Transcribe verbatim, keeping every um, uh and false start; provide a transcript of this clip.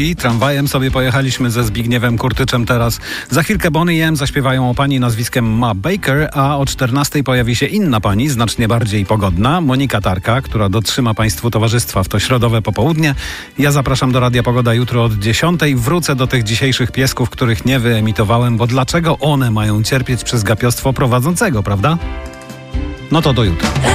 i tramwajem sobie pojechaliśmy ze Zbigniewem Kurtyczem teraz. Za chwilkę Bonnie i M zaśpiewają o pani nazwiskiem Ma Baker, a o czternastej pojawi się inna pani, znacznie bardziej pogodna, Monika Tarka, która dotrzyma państwu towarzystwa w to środowe popołudnie. Ja zapraszam do Radia Pogoda jutro od dziesiątej. Wrócę do tych dzisiejszych piesków, których nie wyemitowałem, bo dlaczego one mają cierpieć przez gapiostwo prowadzącego, prawda? No to do jutra.